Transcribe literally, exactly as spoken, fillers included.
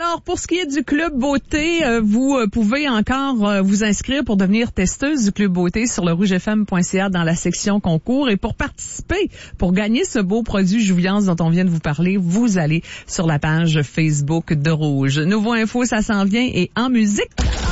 Alors, pour ce qui est du Club Beauté, euh, vous euh, pouvez encore euh, vous inscrire pour devenir testeuse du Club Beauté sur le rouge f m point c a dans la section concours. Et pour participer, pour gagner ce beau produit Jouviance dont on vient de vous parler, vous allez sur la page Facebook de Rouge. Nouveau info, ça s'en vient et en musique.